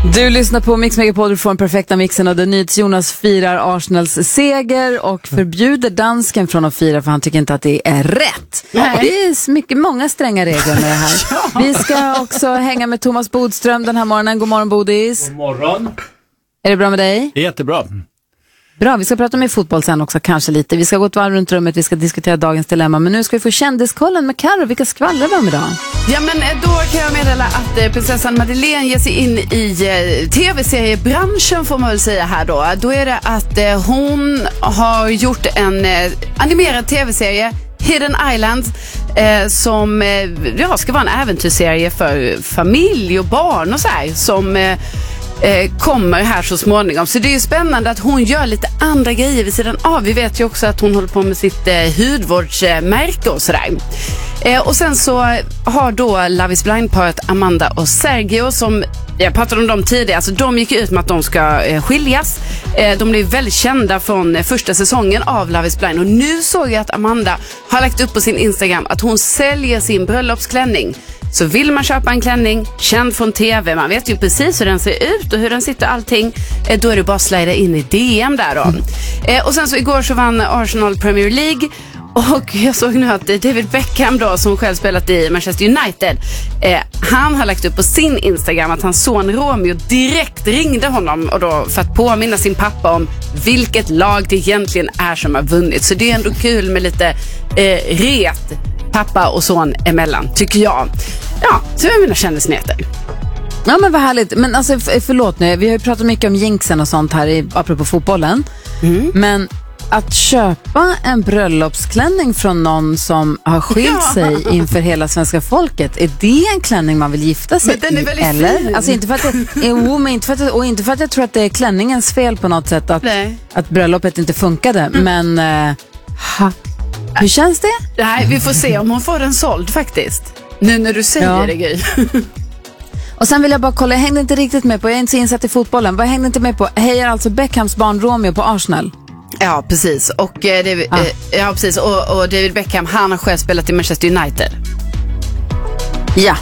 Du lyssnar på Mix Megapol, du får den perfekta mixen och Jonas firar Arsenals seger och förbjuder dansken från att fira för han tycker inte att det är rätt. Nej. Det är många stränga regler med det här. Vi ska också hänga med Thomas Bodström den här morgonen. God morgon Bodis. God morgon. Är det bra med dig? Det är jättebra. Bra, vi ska prata med fotboll sen också kanske lite. Vi ska gå ett varv runt rummet, vi ska diskutera dagens dilemma. Men nu ska vi få kändiskollen med Karo. Vilka skvallrar vi om idag? Ja, men då kan jag meddela att prinsessan Madeleine ger sig in i tv-seriebranschen får man väl säga här då. Då är det att hon har gjort en animerad tv-serie, Hidden Island, som ska vara en äventyrsserie för familj och barn och så här, som kommer här så småningom. Så det är ju spännande att hon gör lite andra grejer vid sidan av. Vi vet ju också att hon håller på med sitt hudvårdsmärke och sådär. Och sen så har då Love is Blind-paret Amanda och Sergio, som jag pratade om dem tidigare, alltså de gick ut med att de ska skiljas. De blev väldigt kända från första säsongen av Love is Blind och nu såg jag att Amanda har lagt upp på sin Instagram att hon säljer sin bröllopsklänning. Så vill man köpa en klänning känd från tv, man vet ju precis hur den ser ut och hur den sitter allting, då är det bara att slida in i DM där då. Och sen så igår så vann Arsenal Premier League och jag såg nu att David Beckham då, som själv spelat i Manchester United, han har lagt upp på sin Instagram att hans son Romeo direkt ringde honom och då för att påminna sin pappa om vilket lag det egentligen är som har vunnit. Så det är ändå kul med lite ret pappa och son emellan, tycker jag. Ja, så är mina kändisnyheter. Ja, men vad härligt. Men alltså, förlåt nu, vi har ju pratat mycket om jinxen och sånt här apropå fotbollen. Men att köpa en bröllopsklänning från någon som har skilt sig inför hela svenska folket, är det en klänning man vill gifta sig men den är väldigt eller? fin. Alltså inte för att jag tror att det är klänningens fel på något sätt att bröllopet inte funkade, men hur känns det? Nej, vi får se om hon får den såld faktiskt. Nu när du säger det, Gry. Och sen vill jag bara kolla, jag hängde inte riktigt med på, jag är inte så insatt i fotbollen. Vad hängde inte med på? Hejar alltså Beckhams barn Romeo på Arsenal? Ja, precis. Och, precis. Och David Beckham, han har själv spelat i Manchester United. Ja.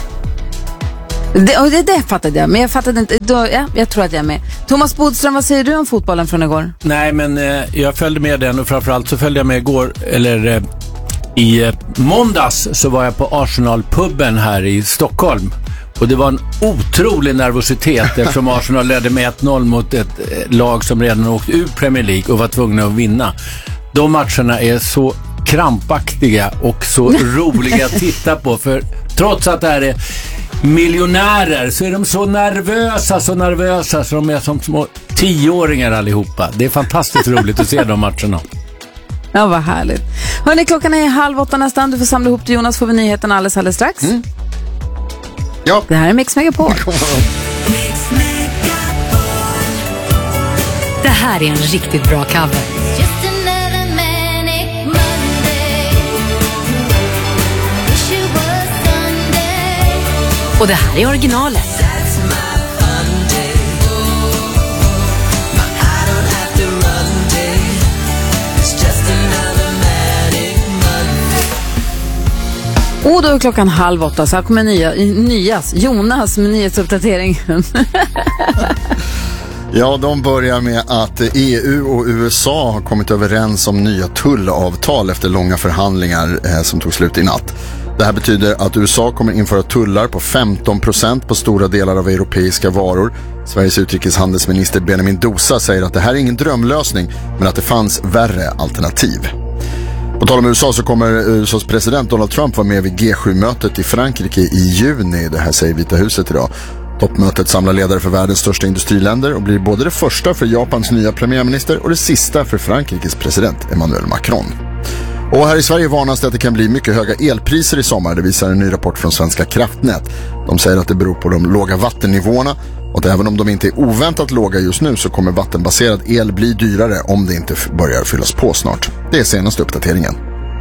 Det fattade jag, men jag fattade inte. Jag tror att jag är med. Thomas Bodström, vad säger du om fotbollen från igår? Nej, men jag följde med den och framförallt så följde jag med igår, eller i måndags så var jag på Arsenal-pubben här i Stockholm. Och det var en otrolig nervositet eftersom Arsenal ledde med 1-0 mot ett lag som redan åkt ur Premier League och var tvungna att vinna. De matcherna är så krampaktiga och så roliga att titta på, för trots att det här är miljonärer så är de så nervösa så de är som små 10-åringar allihopa. Det är fantastiskt roligt att se de matcherna. Ja, vad härligt. Hörrni, klockan är 7:30 nästan. Du får samla ihop till Jonas, får vi nyheterna alldeles strax. Ja. Det här är Mix Megapol. Det här är en riktigt bra cover. Och det här är originalet. Och då är klockan 7:30, så här kommer Jonas med nyhetsuppdateringen. Ja, de börjar med att EU och USA har kommit överens om nya tullavtal efter långa förhandlingar som tog slut i natt. Det här betyder att USA kommer införa tullar på 15% på stora delar av europeiska varor. Sveriges utrikeshandelsminister Benjamin Dosa säger att det här är ingen drömlösning, men att det fanns värre alternativ. På tal om USA så kommer USAs president Donald Trump vara med vid G7-mötet i Frankrike i juni. Det här säger Vita huset idag. Toppmötet samlar ledare för världens största industriländer och blir både det första för Japans nya premiärminister och det sista för Frankrikes president Emmanuel Macron. Och här i Sverige varnas det att det kan bli mycket höga elpriser i sommar. Det visar en ny rapport från Svenska kraftnät. De säger att det beror på de låga vattennivåerna och att även om de inte är oväntat låga just nu så kommer vattenbaserad el bli dyrare om det inte börjar fyllas på snart. Det är senaste uppdateringen.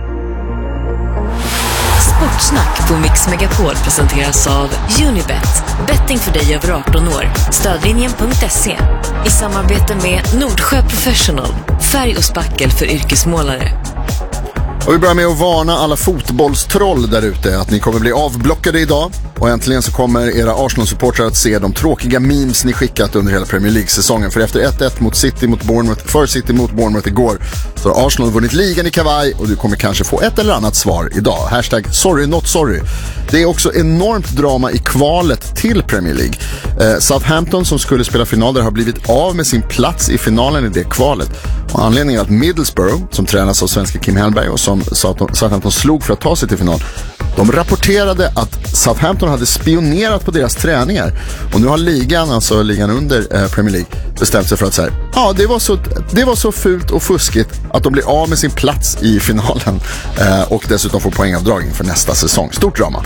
Sportsnack på Mix Megapol presenteras av Unibet. Betting för dig över 18 år. Stödlinjen.se. I samarbete med Nordsjö Professional. Färg och spackel för yrkesmålare. Och vi börjar med att varna alla fotbollstroll där ute att ni kommer bli avblockade idag. Och äntligen så kommer era Arsenal-supportrar att se de tråkiga memes ni skickat under hela Premier League-säsongen. För efter 1-1 mot City mot Bournemouth igår så har Arsenal vunnit ligan i kavaj och du kommer kanske få ett eller annat svar idag. Hashtag sorry not sorry. Det är också enormt drama i kvalet till Premier League. Southampton som skulle spela final där har blivit av med sin plats i finalen i det kvalet. Och anledningen är att Middlesbrough, som tränas av svenska Kim Hellberg och som Southampton slog för att ta sig till final, de rapporterade att Southampton hade spionerat på deras träningar. Och nu har ligan, alltså ligan under Premier League, bestämt sig för att säga, ja, det var så fult och fuskigt att de blir av med sin plats i finalen och dessutom får poängavdrag för nästa säsong. Stort drama.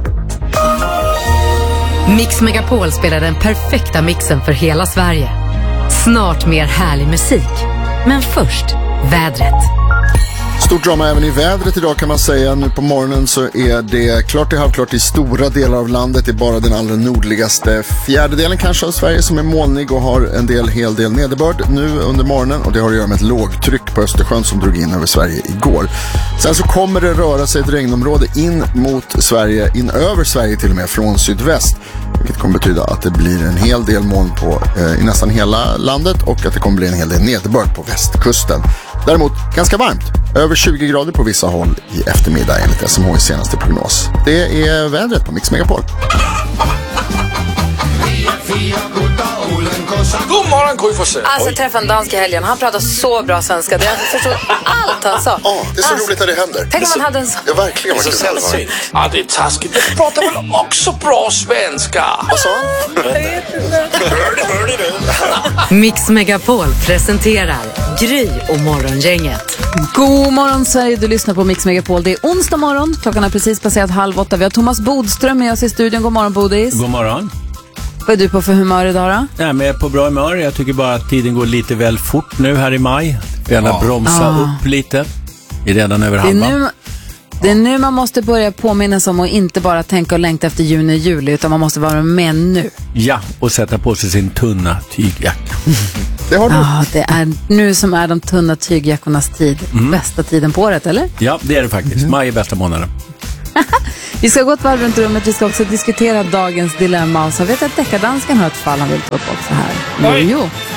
Mix Megapol spelar den perfekta mixen för hela Sverige. Snart mer härlig musik. Men först, vädret. Stort drama även i vädret idag kan man säga. Nu på morgonen så är det klart till halvklart i stora delar av landet. Det är bara den allra nordligaste fjärdedelen kanske av Sverige som är molnig och har en hel del nederbörd nu under morgonen. Och det har att göra med ett lågtryck på Östersjön som drog in över Sverige igår. Sen så kommer det röra sig ett regnområde in över Sverige till och med från sydväst. Vilket kommer betyda att det blir en hel del moln i nästan hela landet och att det kommer bli en hel del nederbörd på västkusten. Däremot ganska varmt, över 20 grader på vissa håll i eftermiddag enligt SMHs senaste prognos. Det är vädret på Mix Megapol. God morgon, Gry Forssell. Alltså, jag träffade en dansk i helgen. Han pratar så bra svenska. Jag förstod allt han sa. Ja, det är så roligt när det händer. Tänk om man hade en sån. Ja, verkligen. Så sällsynt. Ja, det är taskigt. Jag pratar väl också bra svenska. Vad sa han? Hörde du? Mix Megapol presenterar Gry och Morgongänget. God morgon Sverige, du lyssnar på Mix Megapol. Det är onsdag morgon, klockan har precis passerat 7:30. Vi har Thomas Bodström med oss i studion. God morgon Bodis. God morgon. Vad är du på för humör idag då? Nej, men jag är på bra humör. Jag tycker bara att tiden går lite väl fort nu här i maj. Gärna bromsa upp lite. Det är redan över halva. Det är nu man måste börja påminnas om att inte bara tänka och längta efter juni-juli, utan man måste vara med nu. Ja, och sätta på sig sin tunna tygjacka. Det har du. Ja, det är nu som är de tunna tygjackornas tid. Bästa tiden på året, eller? Ja, det är det faktiskt. Maj är bästa månaden. Vi ska gå ett varv runt rummet. Vi ska också diskutera dagens dilemma. Och så vet jag att deckardansken har ett fall han vill ta upp också här. Jo.